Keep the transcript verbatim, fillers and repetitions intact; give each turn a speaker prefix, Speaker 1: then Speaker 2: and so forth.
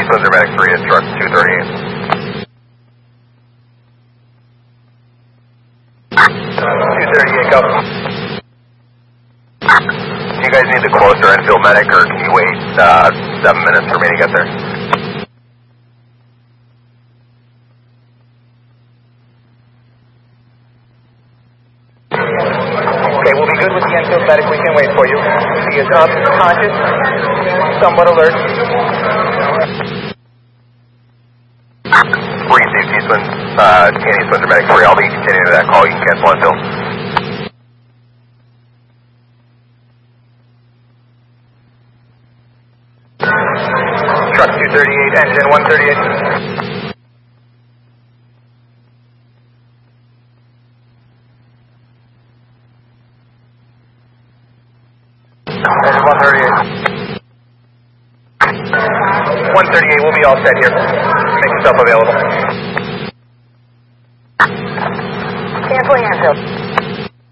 Speaker 1: East Windsor Medic three to truck two thirty-eight. two thirty-eight, go. Do you guys need the closer infield medic, or can you wait uh, seven minutes for me to get there?
Speaker 2: Okay, we'll be good with the infield medic. We can wait for you. He is unconscious, somewhat alert.
Speaker 1: We're East East Windsor, uh, East Windsor Medic three. I'll be continuing to that call. You can cancel infield.
Speaker 2: Truck two thirty-eight, engine one thirty-eight. Engine one thirty-eight. one thirty-eight, we'll be all set here. Make yourself available.
Speaker 3: Canceling infield.